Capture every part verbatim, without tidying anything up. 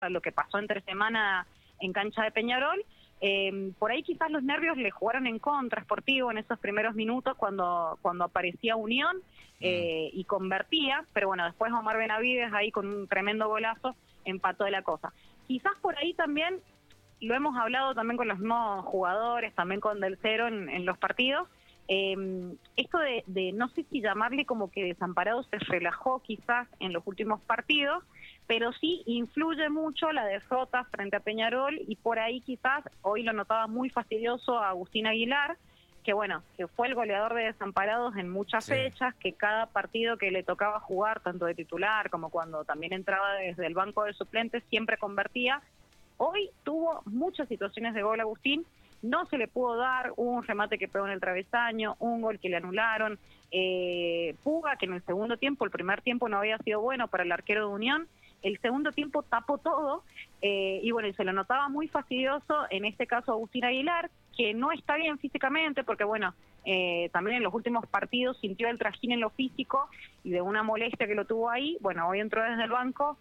lo que pasó entre semana en cancha de Peñarol. Eh, por ahí quizás los nervios le jugaron en contra Sportivo en esos primeros minutos cuando, cuando aparecía Unión eh, y convertía, pero bueno, después Omar Benavides ahí con un tremendo golazo empató de la cosa. Quizás por ahí también, lo hemos hablado también con los mismos jugadores, también con Del Cero en, en los partidos, eh, esto de, de no sé si llamarle como que Desamparados se relajó quizás en los últimos partidos, pero sí influye mucho la derrota frente a Peñarol y por ahí quizás hoy lo notaba muy fastidioso a Agustín Aguilar, que bueno, que fue el goleador de Desamparados en muchas sí. fechas, que cada partido que le tocaba jugar, tanto de titular como cuando también entraba desde el banco de suplentes, siempre convertía. Hoy tuvo muchas situaciones de gol Agustín, no se le pudo dar, hubo un remate que pegó en el travesaño, un gol que le anularon, eh, Puga, que en el segundo tiempo, el primer tiempo no había sido bueno para el arquero de Unión, el segundo tiempo tapó todo, eh, y bueno, y se lo notaba muy fastidioso, en este caso Agustín Aguilar, que no está bien físicamente, porque bueno, eh, también en los últimos partidos sintió el trajín en lo físico, y de una molestia que lo tuvo ahí, bueno, hoy entró desde el banco,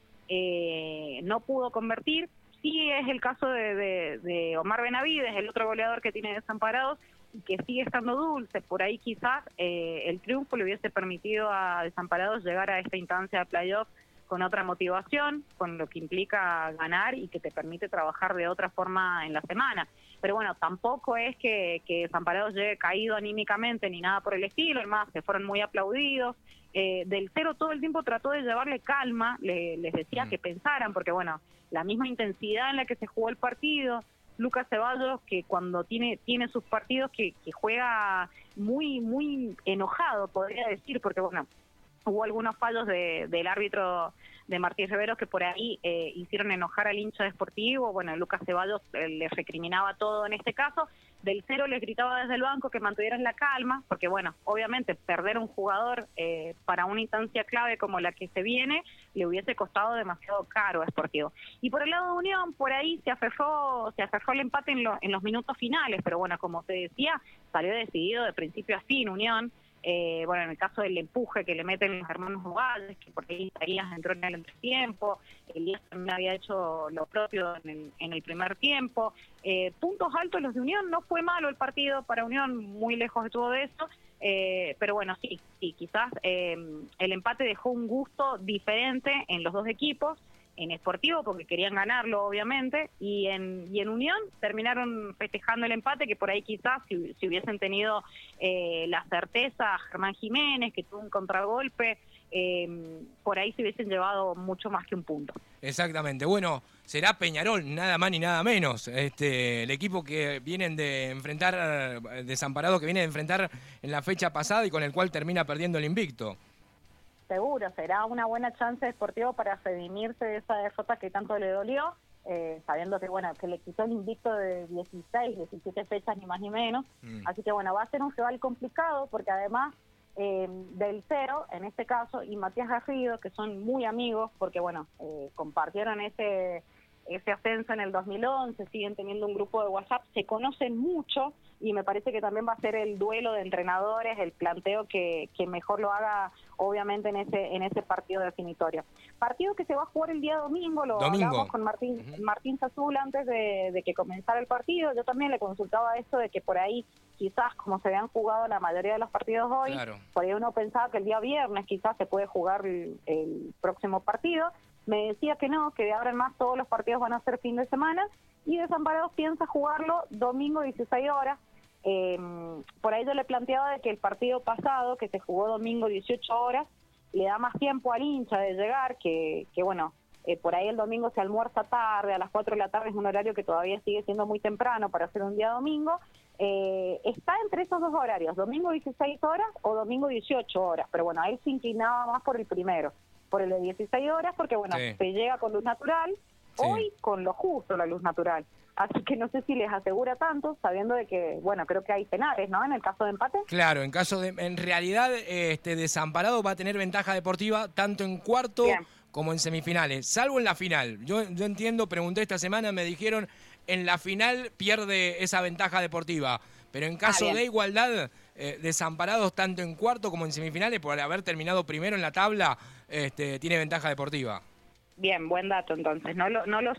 eh, no pudo convertir. Sí es el caso de, de, de Omar Benavides, el otro goleador que tiene Desamparados, y que sigue estando dulce. Por ahí quizás eh, el triunfo le hubiese permitido a Desamparados llegar a esta instancia de playoff con otra motivación, con lo que implica ganar y que te permite trabajar de otra forma en la semana. Pero bueno, tampoco es que, que Desamparados llegue caído anímicamente ni nada por el estilo, además se fueron muy aplaudidos. Eh, Del Cero todo el tiempo trató de llevarle calma, le, les decía mm. que pensaran, porque bueno, la misma intensidad en la que se jugó el partido, Lucas Ceballos, que cuando tiene tiene sus partidos, que, que juega muy muy enojado, podría decir, porque bueno, hubo algunos fallos de, del árbitro de Martín Riveros que por ahí eh, hicieron enojar al hincha de Sportivo. Bueno, Lucas Ceballos eh, le recriminaba todo en este caso. Del Cero les gritaba desde el banco que mantuvieran la calma, porque bueno, obviamente perder un jugador eh, para una instancia clave como la que se viene, le hubiese costado demasiado caro a Sportivo. Y por el lado de Unión, por ahí se aferró, se aferró el empate en, lo, en los minutos finales, pero bueno, como te decía, salió decidido de principio a fin Unión. Eh, bueno, en el caso del empuje que le meten los hermanos Nogales, que por ahí Elías entró en el entretiempo, Elías también había hecho lo propio en el, en el primer tiempo. Eh, puntos altos los de Unión, no fue malo el partido para Unión, muy lejos estuvo de eso, eh, pero bueno, sí, sí, quizás eh, el empate dejó un gusto diferente en los dos equipos, en Sportivo porque querían ganarlo obviamente, y en y en Unión terminaron festejando el empate, que por ahí quizás si, si hubiesen tenido eh, la certeza Germán Jiménez, que tuvo un contragolpe, eh, por ahí se hubiesen llevado mucho más que un punto. Exactamente, bueno, será Peñarol, nada más ni nada menos, este el equipo que vienen de enfrentar, Desamparado, que viene de enfrentar en la fecha pasada y con el cual termina perdiendo el invicto. Seguro, será una buena chance de Sportivo para redimirse de esa derrota que tanto le dolió, eh, sabiendo que bueno que le quitó el invicto de dieciséis, diecisiete fechas, ni más ni menos. Mm. Así que bueno, va a ser un rival complicado, porque además eh, Del Cero, en este caso, y Matías Garrido, que son muy amigos, porque bueno, eh, compartieron ese, ese ascenso en el dos mil once, siguen teniendo un grupo de WhatsApp, se conocen mucho, y me parece que también va a ser el duelo de entrenadores, el planteo que, que mejor lo haga obviamente en ese en ese partido definitorio. Partido que se va a jugar el día domingo, lo domingo. hablamos con Martín uh-huh. Martín Sazul antes de, de que comenzara el partido. Yo también le consultaba esto de que por ahí quizás como se habían jugado la mayoría de los partidos hoy, claro. por ahí uno pensaba que el día viernes quizás se puede jugar el, el próximo partido. Me decía que no, que de ahora en más todos los partidos van a ser fin de semana, y Desamparados piensa jugarlo domingo dieciséis horas. Eh, por ahí yo le planteaba de que el partido pasado, que se jugó domingo dieciocho horas, le da más tiempo al hincha de llegar, que, que bueno, eh, por ahí el domingo se almuerza tarde, a las cuatro de la tarde, es un horario que todavía sigue siendo muy temprano para hacer un día domingo. Eh, está entre esos dos horarios, domingo dieciséis horas o domingo dieciocho horas, pero bueno, él se inclinaba más por el primero, por el de dieciséis horas, porque bueno, sí. se llega con luz natural, sí. hoy con lo justo la luz natural. Así que no sé si les asegura tanto, sabiendo de que, bueno, creo que hay penales, ¿no? En el caso de empate. Claro, en caso de, en realidad, este Desamparado va a tener ventaja deportiva tanto en cuarto Bien. como en semifinales, salvo en la final. Yo, yo entiendo, pregunté esta semana, me dijeron, en la final pierde esa ventaja deportiva, pero en caso ah, de igualdad, eh, Desamparados tanto en cuarto como en semifinales, por haber terminado primero en la tabla, este, tiene ventaja deportiva. Bien, buen dato entonces. No lo, no lo